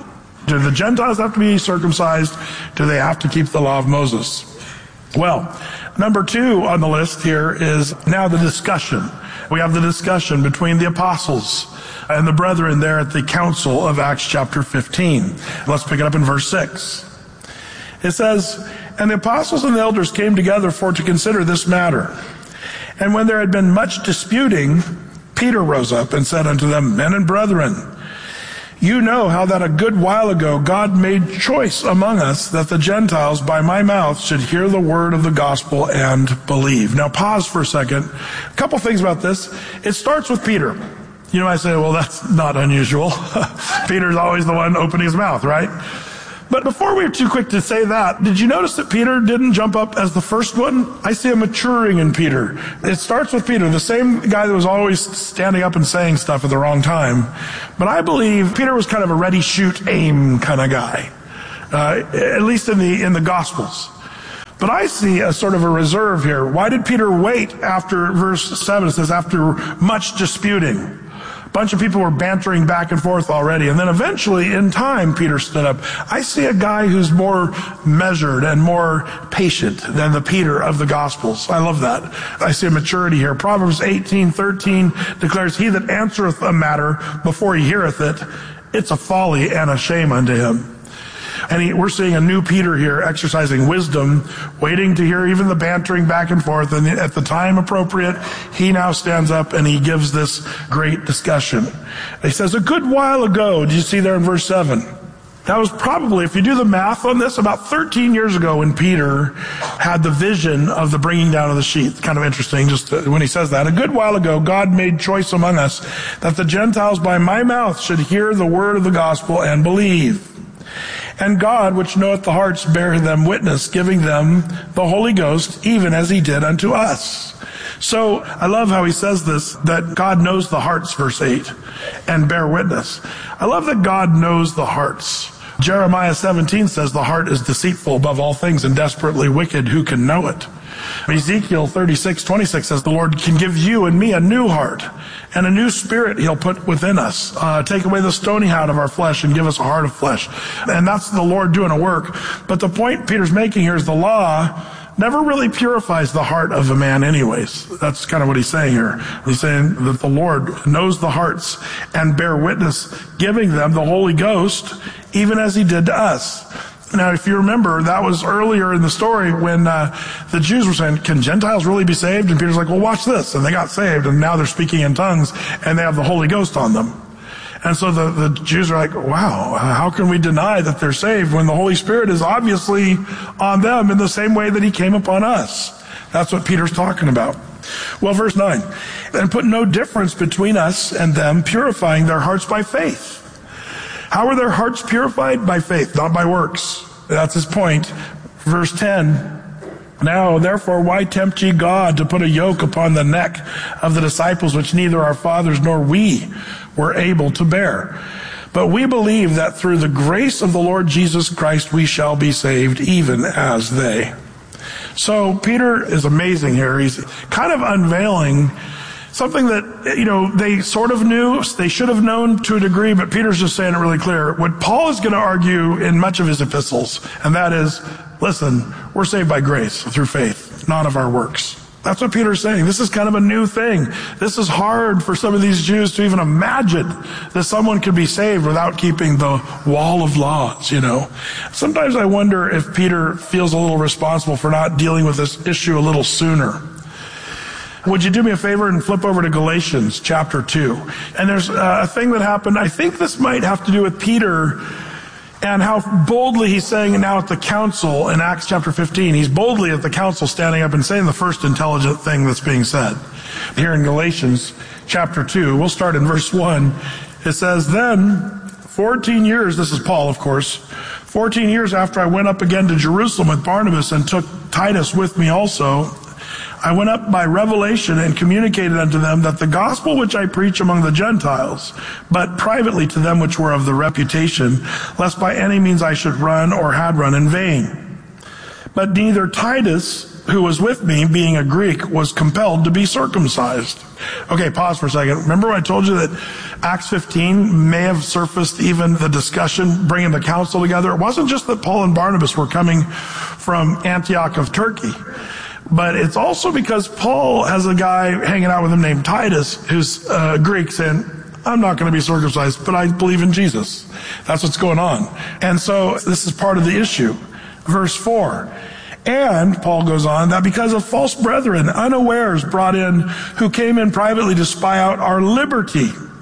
Do the Gentiles have to be circumcised? Do they have to keep the law of Moses? Well, number 2 on the list here is now the discussion. We have the discussion between the apostles and the brethren there at the council of Acts chapter 15. Let's pick it up in verse 6. It says, and the apostles and the elders came together to consider this matter. And when there had been much disputing, Peter rose up and said unto them, men and brethren, You know how that a good while ago God made choice among us that the Gentiles by my mouth should hear the word of the gospel and believe. Now pause for a second. A couple things about this. It starts with Peter. You know, I say, well, that's not unusual. Peter's always the one opening his mouth, right? But before we're too quick to say that, did you notice that Peter didn't jump up as the first one? I see a maturing in Peter. It starts with Peter, the same guy that was always standing up and saying stuff at the wrong time. But I believe Peter was kind of a ready, shoot, aim kind of guy, at least in the Gospels. But I see a sort of a reserve here. Why did Peter wait after verse 7? It says, after much disputing. A bunch of people were bantering back and forth already. And then eventually, in time, Peter stood up. I see a guy who's more measured and more patient than the Peter of the Gospels. I love that. I see a maturity here. Proverbs 18:13 declares, he that answereth a matter before he heareth it, it's a folly and a shame unto him. And we're seeing a new Peter here exercising wisdom, waiting to hear even the bantering back and forth. And at the time appropriate, he now stands up and he gives this great discussion. He says, a good while ago, do you see there in verse 7? That was probably, if you do the math on this, about 13 years ago when Peter had the vision of the bringing down of the sheet. Kind of interesting, just when he says that. A good while ago, God made choice among us that the Gentiles by my mouth should hear the word of the gospel and believe. And God, which knoweth the hearts, bear them witness, giving them the Holy Ghost, even as he did unto us. So I love how he says this, that God knows the hearts, verse 8, and bear witness. I love that God knows the hearts. Jeremiah 17 says the heart is deceitful above all things and desperately wicked. Who can know it? Ezekiel 36:26 says the Lord can give you and me a new heart and a new spirit he'll put within us. Take away the stony heart of our flesh and give us a heart of flesh. And that's the Lord doing a work. But the point Peter's making here is the law never really purifies the heart of a man anyways. That's kind of what he's saying here. He's saying that the Lord knows the hearts and bear witness, giving them the Holy Ghost, even as he did to us. Now, if you remember, that was earlier in the story when the Jews were saying, can Gentiles really be saved? And Peter's like, well, watch this. And they got saved, and now they're speaking in tongues, and they have the Holy Ghost on them. And so the Jews are like, wow, how can we deny that they're saved when the Holy Spirit is obviously on them in the same way that he came upon us? That's what Peter's talking about. Well, verse 9, and put no difference between us and them, purifying their hearts by faith. How are their hearts purified? By faith, not by works. That's his point. Verse 10, now, therefore, why tempt ye God to put a yoke upon the neck of the disciples, which neither our fathers nor we were able to bear? But we believe that through the grace of the Lord Jesus Christ we shall be saved, even as they. So Peter is amazing here. He's kind of unveiling something that, they sort of knew, they should have known to a degree, but Peter's just saying it really clear. What Paul is going to argue in much of his epistles, and that is, listen, we're saved by grace through faith, not of our works. That's what Peter's saying. This is kind of a new thing. This is hard for some of these Jews to even imagine that someone could be saved without keeping the wall of laws, Sometimes I wonder if Peter feels a little responsible for not dealing with this issue a little sooner. Would you do me a favor and flip over to Galatians chapter 2? And there's a thing that happened. I think this might have to do with Peter and how boldly he's saying it now at the council in Acts chapter 15. He's boldly at the council standing up and saying the first intelligent thing that's being said. Here in Galatians chapter 2, we'll start in verse 1. It says, then 14 years, this is Paul of course, 14 years after I went up again to Jerusalem with Barnabas and took Titus with me also, I went up by revelation and communicated unto them that the gospel which I preach among the Gentiles, but privately to them which were of the reputation, lest by any means I should run or had run in vain. But neither Titus, who was with me, being a Greek, was compelled to be circumcised. Okay, pause for a second. Remember when I told you that Acts 15 may have surfaced even the discussion, bringing the council together? It wasn't just that Paul and Barnabas were coming from Antioch of Turkey. But it's also because Paul has a guy hanging out with him named Titus, who's Greek, saying, I'm not going to be circumcised, but I believe in Jesus. That's what's going on. And so this is part of the issue. Verse 4. And, Paul goes on, that because of false brethren, unawares brought in, who came in privately to spy out our liberty,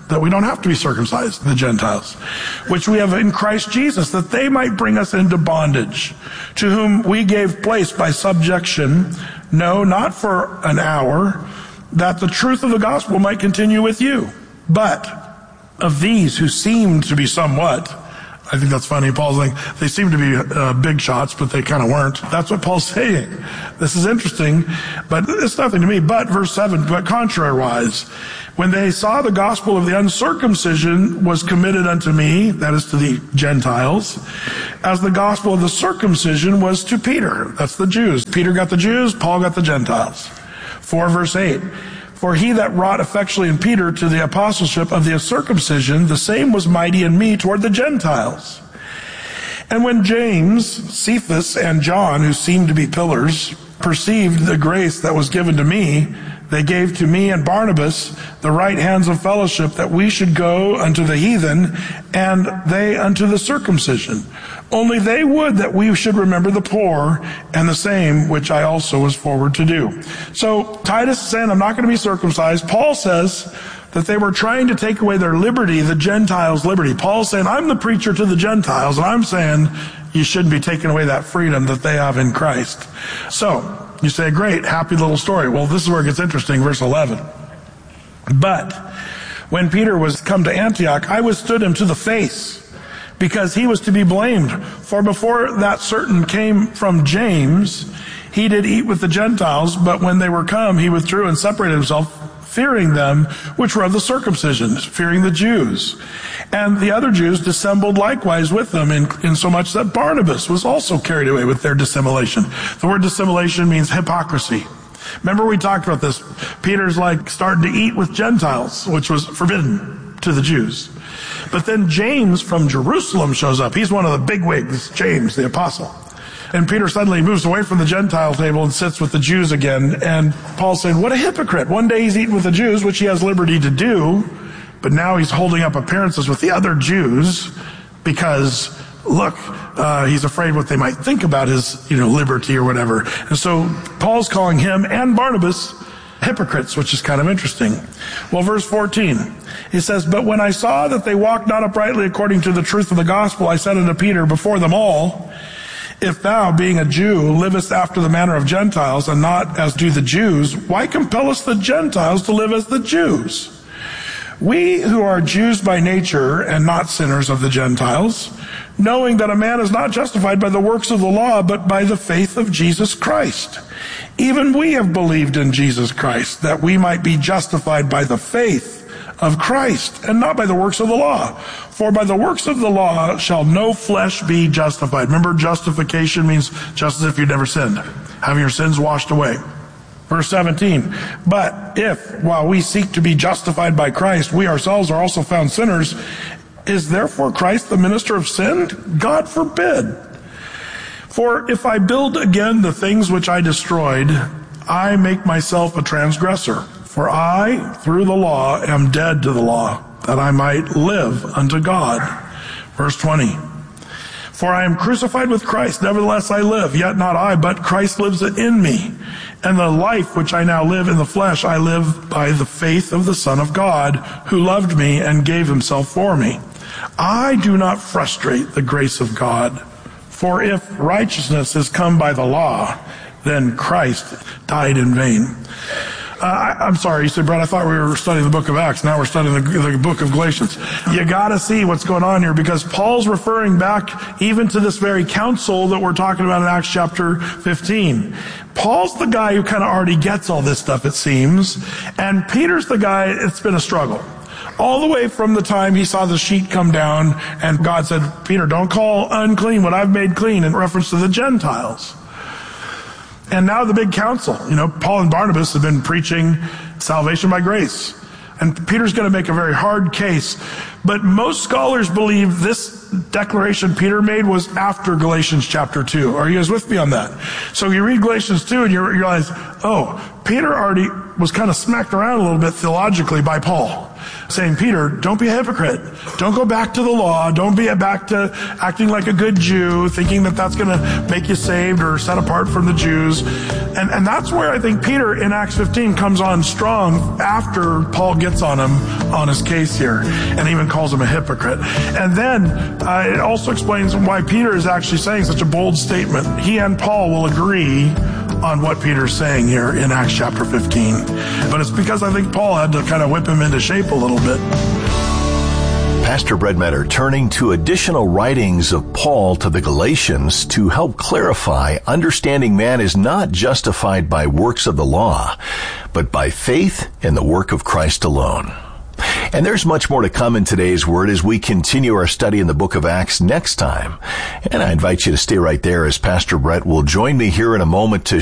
that we don't have to be circumcised, the Gentiles, which we have in Christ Jesus, that they might bring us into bondage, to whom we gave place by subjection, no, not for an hour, that the truth of the gospel might continue with you. But of these who seemed to be somewhat, I think that's funny. Paul's like, they seem to be big shots, but they kind of weren't. That's what Paul's saying. This is interesting, but it's nothing to me. But verse 7, but contrariwise, when they saw the gospel of the uncircumcision was committed unto me, that is to the Gentiles, as the gospel of the circumcision was to Peter. That's the Jews. Peter got the Jews, Paul got the Gentiles. 4 verse 8. For he that wrought effectually in Peter to the apostleship of the circumcision, the same was mighty in me toward the Gentiles. And when James, Cephas, and John, who seemed to be pillars, perceived the grace that was given to me, they gave to me and Barnabas the right hands of fellowship, that we should go unto the heathen, and they unto the circumcision. Only they would that we should remember the poor, and the same which I also was forward to do. So Titus is saying, I'm not going to be circumcised. Paul says that they were trying to take away their liberty, the Gentiles' liberty. Paul's saying, I'm the preacher to the Gentiles, and I'm saying you shouldn't be taking away that freedom that they have in Christ. So you say, great, happy little story. Well, this is where it gets interesting, verse 11. But when Peter was come to Antioch, I withstood him to the face, because he was to be blamed. For before that certain came from James, he did eat with the Gentiles, but when they were come, he withdrew and separated himself, fearing them which were of the circumcision, fearing the Jews. And the other Jews dissembled likewise with them, in so much that Barnabas was also carried away with their dissimulation. The word dissimulation means hypocrisy. Remember we talked about this. Peter's like starting to eat with Gentiles, which was forbidden to the Jews. But then James from Jerusalem shows up. He's one of the bigwigs, James, the apostle. And Peter suddenly moves away from the Gentile table and sits with the Jews again. And Paul's saying, what a hypocrite. One day he's eating with the Jews, which he has liberty to do. But now he's holding up appearances with the other Jews because, look, he's afraid what they might think about his, liberty or whatever. And so Paul's calling him and Barnabas hypocrites, which is kind of interesting. Well, verse 14, he says, but when I saw that they walked not uprightly according to the truth of the gospel, I said unto Peter before them all, if thou, being a Jew, livest after the manner of Gentiles, and not as do the Jews, why compellest the Gentiles to live as the Jews? We who are Jews by nature, and not sinners of the Gentiles, knowing that a man is not justified by the works of the law, but by the faith of Jesus Christ. Even we have believed in Jesus Christ, that we might be justified by the faith of Christ, and not by the works of the law. For by the works of the law shall no flesh be justified. Remember, justification means just as if you'd never sinned, having your sins washed away. Verse 17, but if, while we seek to be justified by Christ, we ourselves are also found sinners, is therefore Christ the minister of sin? God forbid. For if I build again the things which I destroyed, I make myself a transgressor. For I, through the law, am dead to the law, that I might live unto God. Verse 20. For I am crucified with Christ, nevertheless I live, yet not I, but Christ lives in me. And the life which I now live in the flesh, I live by the faith of the Son of God, who loved me and gave himself for me. I do not frustrate the grace of God. For if righteousness is come by the law, then Christ died in vain. I'm sorry, you said, Brett, I thought we were studying the book of Acts. Now we're studying the book of Galatians. You gotta see what's going on here, because Paul's referring back even to this very council that we're talking about in Acts chapter 15. Paul's the guy who kind of already gets all this stuff, it seems. And Peter's the guy, it's been a struggle. All the way from the time he saw the sheet come down and God said, Peter, don't call unclean what I've made clean, in reference to the Gentiles. And now the big council, Paul and Barnabas have been preaching salvation by grace. And Peter's going to make a very hard case. But most scholars believe this declaration Peter made was after Galatians chapter 2. Are you guys with me on that? So you read Galatians 2 and you realize, Peter already was kind of smacked around a little bit theologically by Paul. saying, Peter, don't be a hypocrite. Don't go back to the law. Don't be back to acting like a good Jew, thinking that that's going to make you saved or set apart from the Jews. And that's where I think Peter in Acts 15 comes on strong after Paul gets on him on his case here and even calls him a hypocrite. And then it also explains why Peter is actually saying such a bold statement. He and Paul will agree on what Peter's saying here in Acts chapter 15. But it's because I think Paul had to kind of whip him into shape a little bit. Pastor Brett Metter turning to additional writings of Paul to the Galatians to help clarify understanding man is not justified by works of the law, but by faith in the work of Christ alone. And there's much more to come in today's Word as we continue our study in the book of Acts next time. And I invite you to stay right there as Pastor Brett will join me here in a moment to